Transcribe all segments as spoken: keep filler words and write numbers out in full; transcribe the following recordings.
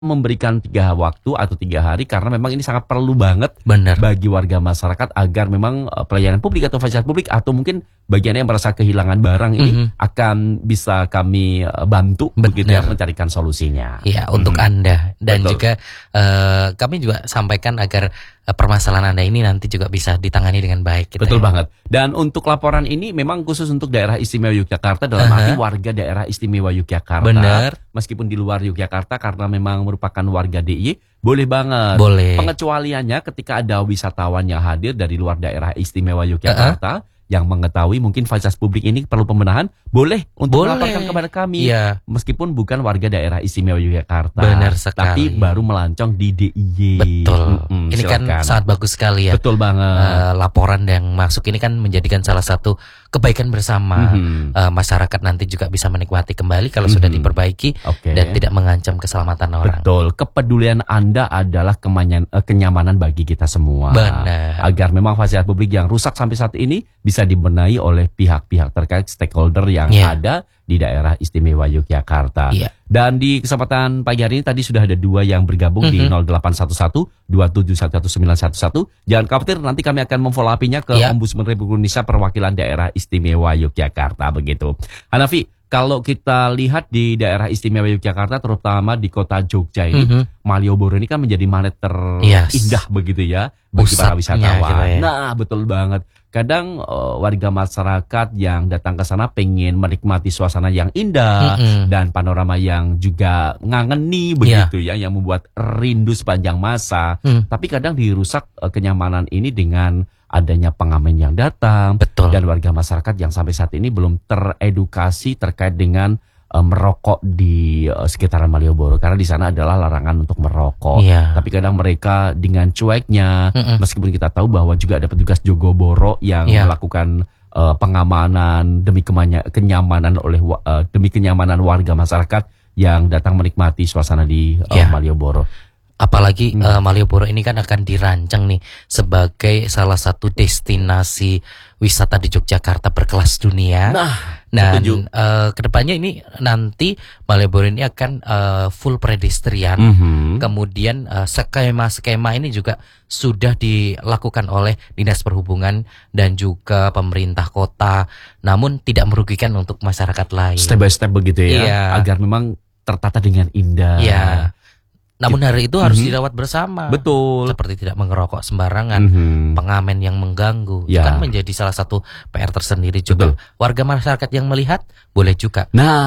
memberikan tiga waktu atau tiga hari karena memang ini sangat perlu banget Benar. bagi warga masyarakat agar memang uh, pelayanan publik atau fasilitas publik atau mungkin bagian yang merasa kehilangan barang ini Mhm. akan bisa kami uh, bantu Benar. begitu ya mencarikan solusinya. Ya, untuk Mhm. Anda dan Betul. juga eh, kami juga sampaikan agar eh, permasalahan Anda ini nanti juga bisa ditangani dengan baik. Gitu Betul ya. banget. Dan untuk laporan ini memang khusus untuk daerah istimewa Yogyakarta dalam Aha. arti warga daerah istimewa Yogyakarta. Benar. Meskipun di luar Yogyakarta karena memang merupakan warga D I Y, boleh banget. Boleh. Pengecualiannya ketika ada wisatawan yang hadir dari luar daerah istimewa Yogyakarta yang mengetahui mungkin fasilitas publik ini perlu pembenahan, boleh untuk Boleh. melaporkan kepada kami. Iya. Meskipun bukan warga daerah istimewa Yogyakarta. Benar sekali. Tapi baru melancong di D I Y. Betul. Mm-mm, Ini kan silakan. sangat bagus sekali ya. Betul banget. Eh, laporan yang masuk ini kan menjadikan salah satu kebaikan bersama. Mhm. Eh, masyarakat nanti juga bisa menikmati kembali kalau sudah Mhm. diperbaiki Oke. dan tidak mengancam keselamatan orang. Betul, kepedulian Anda adalah kemanyan- eh, kenyamanan bagi kita semua. Benar. Agar memang fasilitas publik yang rusak sampai saat ini bisa dibenahi oleh pihak-pihak terkait stakeholder yang Iya. ada di daerah istimewa Yogyakarta. Iya. Dan di kesempatan pagi hari ini tadi sudah ada dua yang bergabung di Mhm. nol delapan satu satu dua tujuh satu satu sembilan satu satu. Jangan khawatir, nanti kami akan memfollow up-nya ke Iya. Ombudsman Republik Indonesia perwakilan daerah istimewa Yogyakarta begitu. Hanafi, kalau kita lihat di daerah istimewa Yogyakarta terutama di kota Jogja ini, Mhm. Malioboro ini kan menjadi magnet terindah Yes. begitu ya bagi para Pusatnya wisatawan. gitu ya. Nah, betul banget. Kadang eh, warga masyarakat yang datang ke sana pengen menikmati suasana yang indah Mhm. dan panorama yang juga ngangeni begitu ya, yang membuat rindu sepanjang masa. Hmm. Tapi kadang dirusak eh, kenyamanan ini dengan adanya pengamen yang datang Betul. dan warga masyarakat yang sampai saat ini belum teredukasi terkait dengan eh, merokok di eh, sekitaran Malioboro karena di sana adalah larangan untuk merokok. Iya. Tapi kadang mereka dengan cueknya, Mm-mm. meskipun kita tahu bahwa juga ada petugas Jogoboro yang Iya. melakukan eh, pengamanan demi kemanya- kenyamanan oleh wa- eh, demi kenyamanan warga masyarakat yang datang menikmati suasana di eh, Iya. Malioboro. Apalagi Hmm. eh, Malioboro ini kan akan dirancang nih sebagai salah satu destinasi wisata di Yogyakarta berkelas dunia. Nah, Dan setuju. eh, kedepannya ini nanti Malioboro ini akan eh, full pedestrian. Mhm. Kemudian eh, skema-skema ini juga sudah dilakukan oleh Dinas Perhubungan dan juga pemerintah kota, namun tidak merugikan untuk masyarakat lain. Step by step begitu ya, Iya. agar memang tertata dengan indah. Iya. Namun hari itu harus Mhm. dirawat bersama. Betul. Seperti tidak mengerokok sembarangan, Mhm. pengamen yang mengganggu. Itu Ya. kan menjadi salah satu P R tersendiri juga. Betul. Warga masyarakat yang melihat boleh juga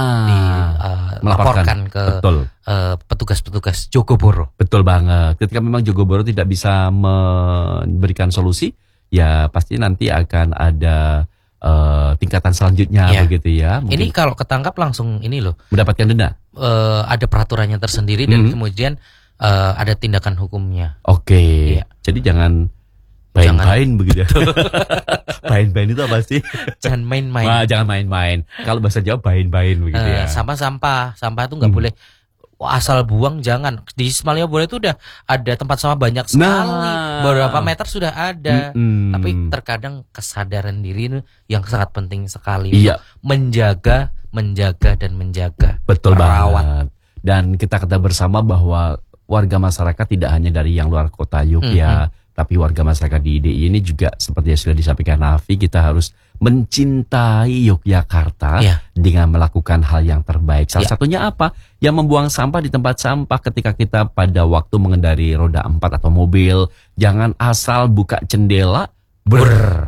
Nah, dilaporkan ke betul. eh, petugas-petugas Jogoboro. Betul banget. Ketika memang Jogoboro tidak bisa memberikan solusi, ya pasti nanti akan ada eh, tingkatan selanjutnya Iya. begitu ya. Ini Mungkin kalau ketangkap langsung ini loh, mendapatkan denda. eh, ada peraturannya tersendiri dan Mhm. kemudian eh, ada tindakan hukumnya. Oke. Iya. Jadi jangan Jangan. main-main begitu ya. Main-main itu apa sih? Jangan main-main. Wah, jangan main-main. Kalau bahasa Jawa main-main begitu Eh, ya. sama sampah, sampah itu nggak Hmm. boleh asal buang, jangan. Di Malioboro itu udah ada tempat sampah banyak sekali, Nah. beberapa meter sudah ada. Mm-mm. Tapi terkadang kesadaran diri ini yang sangat penting sekali Iya. untuk menjaga, menjaga dan menjaga. Betul Merawat. banget. Dan kita kata bersama bahwa warga masyarakat tidak hanya dari yang luar kota Yogyakarta, tapi warga masyarakat di D I Y ini juga seperti yang sudah disampaikan Nafi, kita harus mencintai Yogyakarta Iya. dengan melakukan hal yang terbaik. Salah Iya. satunya apa? Yang membuang sampah di tempat sampah ketika kita pada waktu mengendari roda empat atau mobil. Jangan asal buka jendela, ber.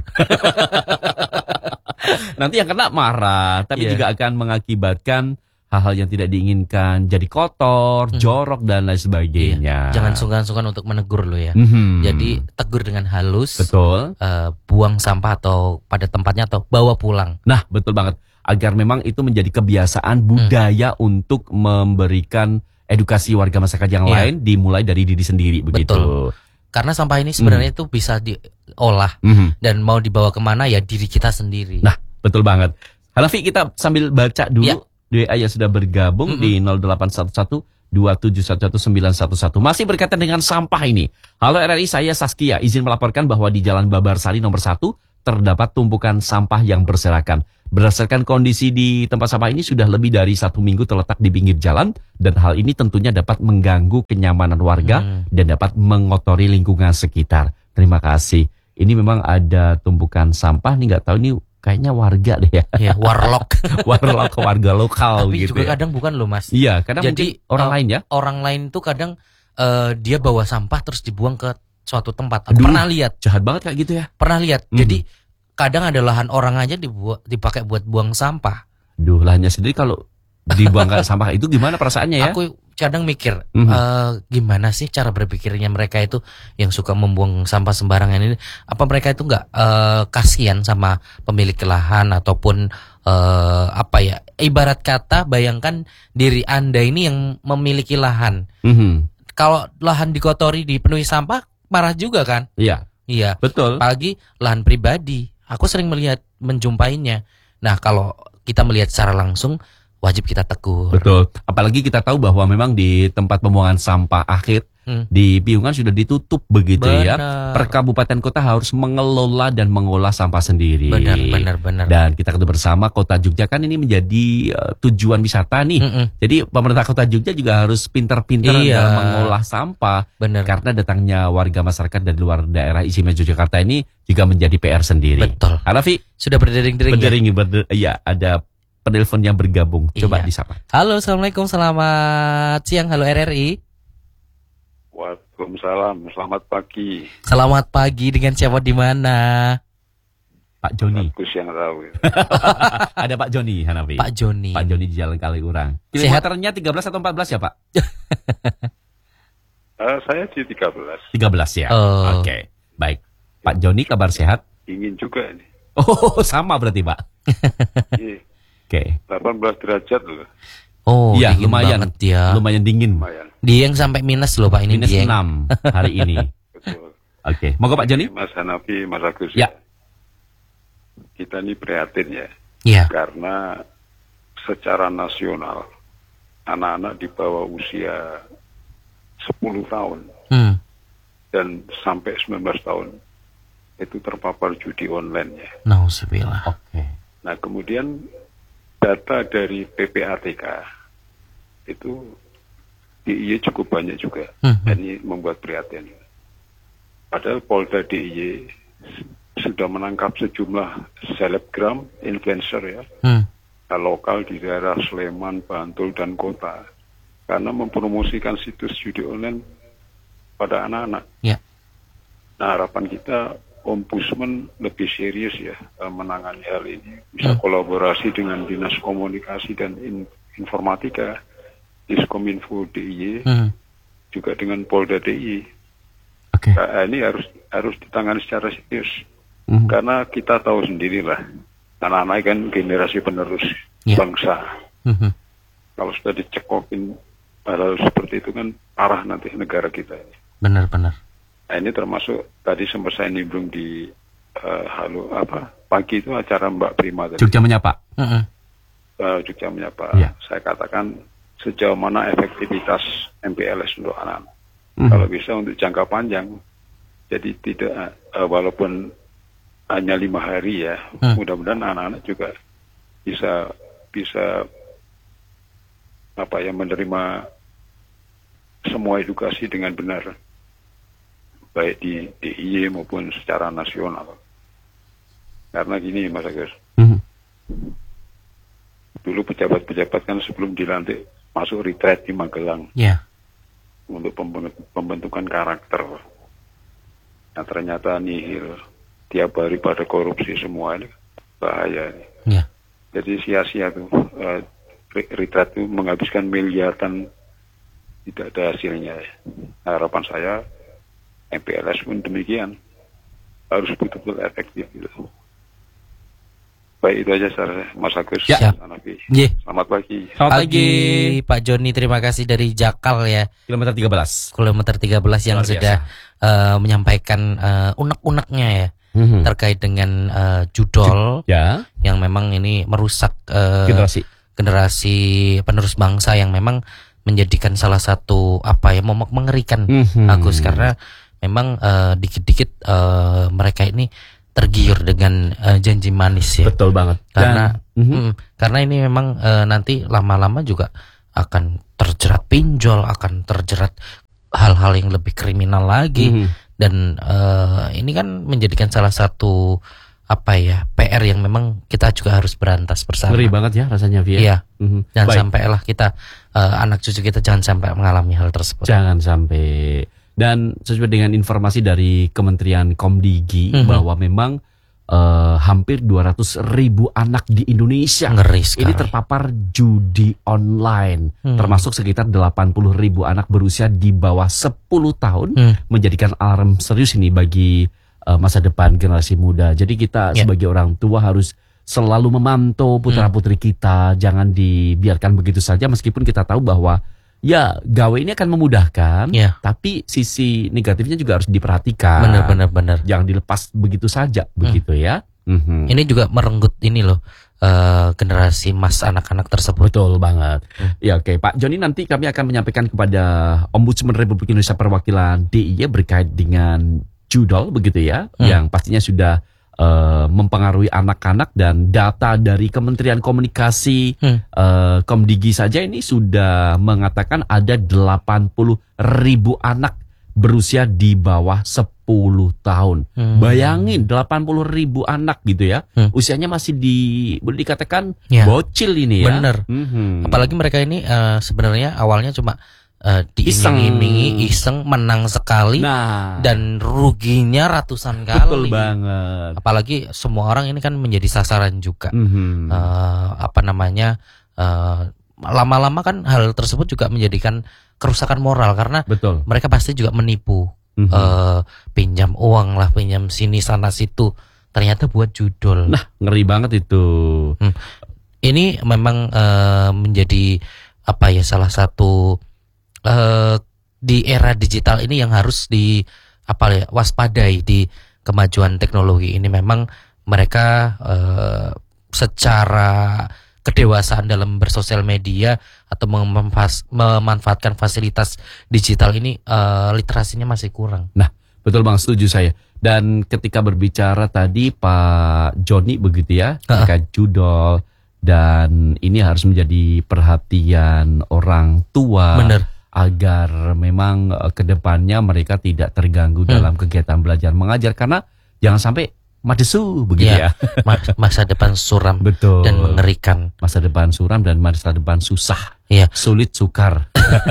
Nanti yang kena marah, tapi Iya. juga akan mengakibatkan hal-hal yang tidak diinginkan, jadi kotor, Hmm. jorok dan lain sebagainya. Jangan sungkan-sungkan untuk menegur lo ya. Mhm. Jadi tegur dengan halus, betul. eh, buang sampah atau pada tempatnya atau bawa pulang. Nah, betul banget. Agar memang itu menjadi kebiasaan Hmm. budaya untuk memberikan edukasi warga masyarakat yang Iya. lain dimulai dari diri sendiri begitu. Karena sampah ini sebenarnya itu bisa diolah Mhm. dan mau dibawa kemana ya diri kita sendiri. Nah, betul banget. Hanafi, kita sambil baca dulu Ya. D W A yang sudah bergabung Mm-mm. di nol delapan satu satu dua tujuh satu satu sembilan satu satu. Masih berkaitan dengan sampah ini. Halo R R I, saya Saskia. Izin melaporkan bahwa di Jalan Babarsari nomor satu terdapat tumpukan sampah yang berserakan. Berdasarkan kondisi di tempat sampah ini sudah lebih dari satu minggu terletak di pinggir jalan dan hal ini tentunya dapat mengganggu kenyamanan warga Hmm. dan dapat mengotori lingkungan sekitar. Terima kasih. Ini memang ada tumpukan sampah nih, nggak tahu ini kayaknya warga deh ya. Ya, warlock. warga warga lokal Tapi gitu juga ya. kadang bukan loh Mas. Iya, kadang Jadi, mungkin orang uh, lain ya. Orang lain tuh kadang eh, dia bawa sampah terus dibuang ke suatu tempat. Aku Aduh. pernah lihat, Jahat banget kayak gitu ya. pernah lihat. Mhm. Jadi kadang ada lahan orang aja dibuat dipakai buat buang sampah. Duh, lahannya sendiri kalau dibuang ke sampah itu gimana perasaannya ya? Aku kadang mikir Mhm. eh, gimana sih cara berpikirnya mereka itu yang suka membuang sampah sembarangan ini? Apa mereka itu nggak eh, kasihan sama pemilik lahan ataupun eh, apa ya? Ibarat kata bayangkan diri Anda ini yang memiliki lahan. Mhm. Kalau lahan dikotori dipenuhi sampah marah juga kan? Iya, Iya. betul. Apalagi lahan pribadi. Aku sering melihat menjumpainya. Nah, kalau kita melihat secara langsung wajib kita tegur. Betul. Apalagi kita tahu bahwa memang di tempat pembuangan sampah akhir Hmm. di Piungan sudah ditutup begitu ya. Benar. Per kabupaten kota harus mengelola dan mengolah sampah sendiri. Benar, benar, benar. Dan kita ketahui bersama Kota Jogja kan ini menjadi uh, tujuan wisata nih. Mm-mm. Jadi pemerintah Kota Jogja juga harus pintar-pintar Iya. dalam mengolah sampah. Benar. Karena datangnya warga masyarakat dari luar daerah istimewa Yogyakarta ini juga menjadi P R sendiri. Betul. Hanafi, Sudah berdering-dering ya? berdering, berde- iya ada penelpon yang bergabung. Coba Iya. disapa. Halo, Assalamualaikum, selamat siang. Halo R R I. Waalaikumsalam, selamat pagi. Selamat pagi, dengan siapa di mana? Pak Joni. Bagus yang tahu. Ada Pak Joni, Hanafi. Pak Joni. Pak Joni di Jalan Kaliurang. Sehat? Kilometernya tiga belas atau empat belas ya, Pak? Eh, saya di tiga belas. tiga belas ya. Oh. Oke. Baik. Pak Joni kabar sehat? Ingin juga ini. Oh, sama berarti, Pak. Iya, Oke. delapan belas derajat loh, Oh, Iya, dingin lumayan. banget ya. Lumayan dingin. lumayan. Dieng sampai minus loh Pak, ini Minus Dieng. enam hari ini. Betul. Oke. Monggo Pak Joni. Mas Hanafi, Mas Agus. Ya. Kita ini prihatin ya, Iya. karena secara nasional anak-anak di bawah usia sepuluh tahun Hmm. dan sampai sembilan belas tahun itu terpapar judi online ya. Nauzubillah. Oke. Nah, kemudian data dari P P A T K itu D I Y cukup banyak juga. Hmm. Dan ini membuat prihatin. Padahal Polda D I Y sudah menangkap sejumlah selebgram, influencer ya, Hmm. lokal di daerah Sleman, Bantul, dan kota. Karena mempromosikan situs judi online pada anak-anak. Ya. Nah, harapan kita Ombudsman lebih serius ya eh, menangani hal ini, bisa Hmm. kolaborasi dengan Dinas Komunikasi dan In- Informatika, Diskominfo D I Y, Hmm. juga dengan Polda D I Y. Oke. Nah, ini harus harus ditangani secara serius, Mhm. karena kita tahu sendirilah, anak-anak kan generasi penerus Ya. bangsa. Hmm. Kalau sudah dicekokin hal-hal seperti itu kan parah nanti negara kita ini. Benar-benar. Nah, ini termasuk tadi sempat saya nimbrung di eh, halo apa pagi itu acara Mbak Prima tadi. Jogja menyapa. Hmm. Eh, Jogja menyapa. Iya. Saya katakan sejauh mana efektivitas M P L S untuk anak. Mhm. Kalau bisa untuk jangka panjang. Jadi tidak eh, walaupun hanya lima hari ya, Hmm. mudah-mudahan anak-anak juga bisa bisa apa ya menerima semua edukasi dengan benar, baik di D I Y maupun secara nasional. Karena gini Mas Agus, Mhm. dulu pejabat-pejabat kan sebelum dilantik masuk retreat di Magelang Ya. untuk pemben- pembentukan karakter. Nah ternyata nihil, tiap hari pada korupsi semua, ini bahaya. Ya. Jadi sia-sia tuh, eh, re- retreat itu menghabiskan miliaran, tidak ada hasilnya. Harapan saya M P L S pun demikian, harus betul-betul efektif gitu. Baik, itu aja saya, Mas Agus, Ya. Mas Hanafi. Ye. Selamat pagi. Selamat Pagi Pak Joni, terima kasih dari Jakal ya, Kilometer tiga belas. kilometer tiga belas yang Luar biasa. sudah eh, menyampaikan eh, unek-uneknya ya Mhm. terkait dengan eh, judol Ya, yang memang ini merusak eh, generasi. generasi penerus bangsa yang memang menjadikan salah satu apa ya momok mengerikan Mhm. Agus, karena memang eh, dikit-dikit eh, mereka ini tergiur dengan uh, janji manis ya. Betul banget. Karena Dan, mm-hmm. mm, karena ini memang uh, nanti lama-lama juga akan terjerat pinjol, akan terjerat hal-hal yang lebih kriminal lagi. Mm-hmm. Dan uh, ini kan menjadikan salah satu apa ya P R yang memang kita juga harus berantas bersama. Ngeri banget ya rasanya, Via. Iya. Mm-hmm. Jangan Baik. sampailah kita uh, anak cucu kita jangan sampai mengalami hal tersebut. Jangan sampai. Dan sesuai dengan informasi dari Kementerian Komdigi Mm-hmm. bahwa memang uh, hampir dua ratus ribu anak di Indonesia Ngeri sekali. ini terpapar judi online, Hmm. termasuk sekitar delapan puluh ribu anak berusia di bawah sepuluh tahun, Hmm. menjadikan alarm serius ini bagi uh, masa depan generasi muda. Jadi kita Ya. sebagai orang tua harus selalu memantau putra-putri kita, jangan dibiarkan begitu saja meskipun kita tahu bahwa ya gawe ini akan memudahkan, Ya. tapi sisi negatifnya juga harus diperhatikan. Benar-benar benar. Jangan dilepas begitu saja, begitu ya. Mhm. Ini juga merenggut ini loh uh, generasi mas anak-anak tersebut. Betul banget. Ya oke, Pak Joni, nanti kami akan menyampaikan kepada Ombudsman Republik Indonesia Perwakilan D I Y berkait dengan judol begitu ya, Hmm. yang pastinya sudah uh, mempengaruhi anak-anak, dan data dari Kementerian Komunikasi Hmm. uh, Komdigi saja ini sudah mengatakan ada delapan puluh ribu anak berusia di bawah sepuluh tahun. Hmm. Bayangin delapan puluh ribu anak gitu ya. Hmm. Usianya masih di boleh dikatakan Ya. bocil ini ya. Bener. Mhm. Apalagi mereka ini uh, sebenarnya awalnya cuma uh, diiming-imingi, iseng, menang sekali, Nah, dan ruginya ratusan kali. betul banget. Apalagi semua orang ini kan menjadi sasaran juga. Mhm. Uh, apa namanya? Uh, lama-lama kan hal tersebut juga menjadikan kerusakan moral karena Betul. mereka pasti juga menipu. Mhm. Eh, pinjam uang lah, pinjam sini sana situ, ternyata buat judul. Nah, ngeri banget itu. Ini memang eh, menjadi apa ya salah satu eh, di era digital ini yang harus di apa ya waspadai di kemajuan teknologi ini. Memang mereka eh, secara kedewasaan dalam bersosial media atau memanfaat- memanfaatkan fasilitas digital ini eh, literasinya masih kurang. Nah, betul Bang, setuju saya. Dan ketika berbicara tadi Pak Joni begitu ya, terkait judol, dan ini harus menjadi perhatian orang tua. Bener. Agar memang eh, ke depannya mereka tidak terganggu Hmm. dalam kegiatan belajar mengajar, karena jangan sampai madesu begitu Ya, ya. ma- masa depan suram Betul. dan mengerikan. Masa depan suram dan masa depan susah. Iya. Sulit sukar.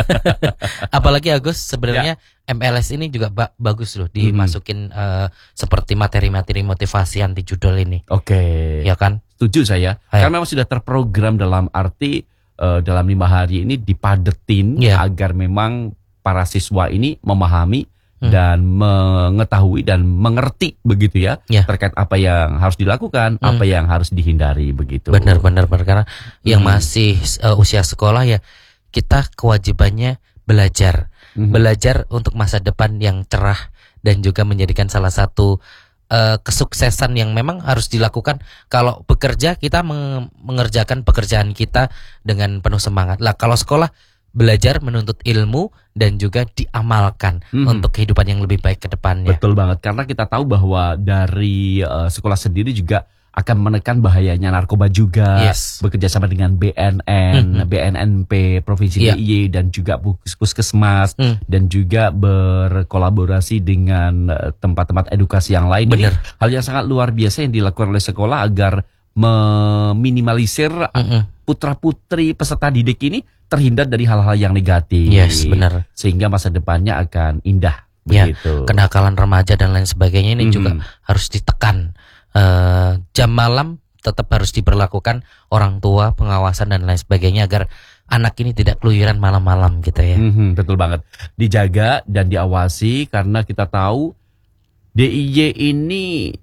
Apalagi Agus sebenarnya M L S ini juga ba- bagus loh dimasukin eh, seperti materi-materi motivasi anti judul ini. Oke. Ya kan? Setuju saya. Ayo. Karena memang sudah terprogram dalam arti eh, dalam lima hari ini dipadetin Iya. agar memang para siswa ini memahami Hmm. dan mengetahui dan mengerti begitu ya, Ya. terkait apa yang harus dilakukan, Hmm. apa yang harus dihindari begitu. Benar-benar karena yang Hmm. masih eh, usia sekolah ya kita kewajibannya belajar. Mhm. Belajar untuk masa depan yang cerah dan juga menjadikan salah satu eh, kesuksesan yang memang harus dilakukan. Kalau bekerja kita meng- mengerjakan pekerjaan kita dengan penuh semangat. Lah kalau sekolah belajar menuntut ilmu dan juga diamalkan Mhm. untuk kehidupan yang lebih baik ke depannya. Betul banget, karena kita tahu bahwa dari eh, sekolah sendiri juga akan menekan bahayanya narkoba juga, Yes. bekerja sama dengan B N N, Mhm. B N N P, Provinsi Iya. D I Y, dan juga pus- puskesmas, Hmm. dan juga berkolaborasi dengan eh, tempat-tempat edukasi yang lain. Ini Bener. hal yang sangat luar biasa yang dilakukan oleh sekolah agar meminimalisir Mm-mm. putra-putri peserta didik ini terhindar dari hal-hal yang negatif. Yes, benar. Sehingga masa depannya akan indah. Ya, Begitu. kenakalan remaja dan lain sebagainya ini Mhm. juga harus ditekan. Eh, jam malam tetap harus diberlakukan, orang tua, pengawasan dan lain sebagainya agar anak ini tidak keluyuran malam-malam gitu ya. Mhm, betul banget. Dijaga dan diawasi, karena kita tahu D I Y ini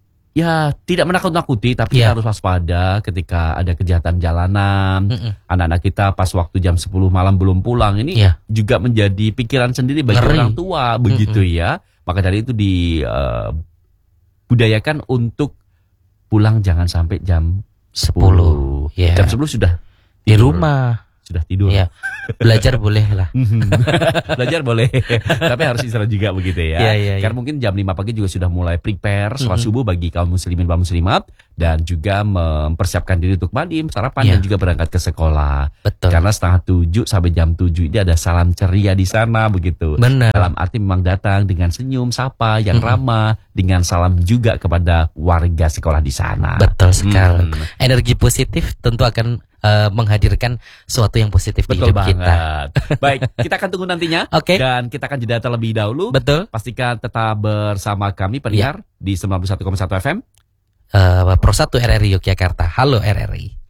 ya tidak menakut-nakuti, tapi Ya. kita harus waspada ketika ada kejahatan jalanan. Mm-mm. Anak-anak kita pas waktu jam sepuluh malam belum pulang, ini Ya. juga menjadi pikiran sendiri bagi Ngeri. orang tua begitu ya. Maka dari itu dibudayakan untuk pulang jangan sampai jam sepuluh. Ya. Jam sepuluh sudah Di tidur. rumah. sudah tidur. Iya. Belajar boleh lah. Belajar boleh, tapi harus istirahat juga begitu ya. Iya, iya, iya. Karena mungkin jam lima pagi juga sudah mulai prepare sholat Mhm. subuh bagi kaum muslimin dan muslimat, dan juga mempersiapkan diri untuk mandi, sarapan, Iya. dan juga berangkat ke sekolah. Betul. Karena setengah tujuh sampai jam tujuh ini ada salam ceria di sana begitu. Benar. Dalam arti memang datang dengan senyum, sapa yang Mhm. ramah, dengan salam juga kepada warga sekolah di sana. Betul sekali. Mhm. Energi positif tentu akan eh, menghadirkan sesuatu yang positif di Betul hidup kita. banget. Baik, kita akan tunggu nantinya. Oke. Dan kita akan jeda terlebih dahulu. Betul. Pastikan tetap bersama kami pendengar di sembilan puluh satu koma satu F M. Eh, Pro satu R R I Yogyakarta. Halo R R I.